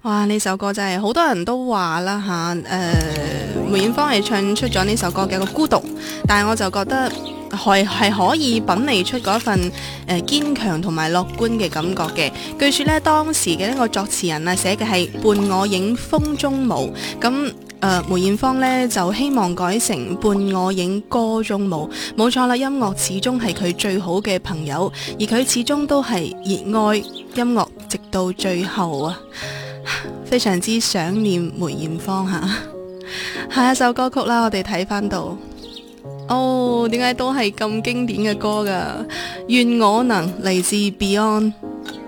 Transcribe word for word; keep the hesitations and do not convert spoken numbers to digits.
哇！呢首歌真係好多人都話啦吓，誒、呃，梅艷芳係唱出咗呢首歌嘅一個孤獨，但係我就覺得係係可以品味出嗰份誒堅強同埋樂觀嘅感覺嘅。據說呢，當時嘅呢個作詞人啊寫嘅係伴我影風中舞，咁誒、呃、梅艷芳呢就希望改成伴我影歌中舞。冇錯啦，音樂始終係佢最好嘅朋友，而佢始終都係熱愛音樂直到最後啊！非常之想念梅艷芳吓。下一首歌曲啦，我哋睇翻到，哦，點解都係咁經典嘅歌噶？願我能嚟自 Beyond。